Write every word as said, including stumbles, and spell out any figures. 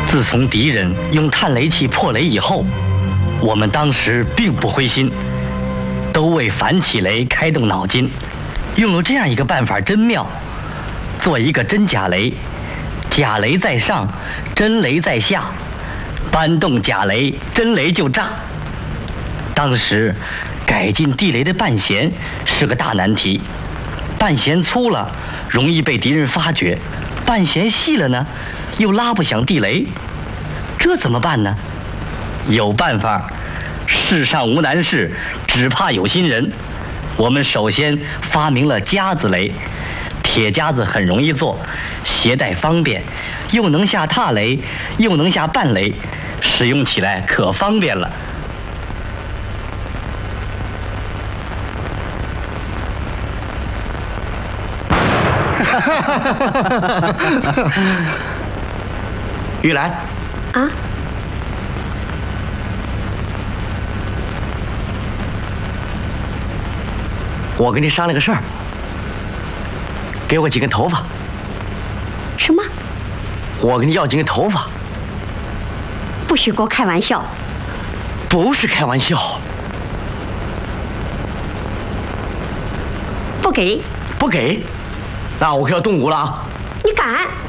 自从敌人用探雷器破雷以后，我们当时并不灰心，都为反起雷开动脑筋，用了这样一个办法，真妙。做一个真假雷，假雷在上，真雷在下，搬动假雷，真雷就炸。当时改进地雷的半弦是个大难题，半弦粗了容易被敌人发觉，半弦细了呢又拉不响地雷，这怎么办呢？有办法，世上无难事，只怕有心人。我们首先发明了夹子雷，铁夹子很容易做，携带方便，又能下踏雷，又能下半雷，使用起来可方便了。玉兰啊， 我跟你商量个事儿，给我几根头发。 什么？ 我跟你要几根头发。 不许给我开玩笑。 不是开玩笑。 不给。 不给，那我可要动武了啊！ 你敢？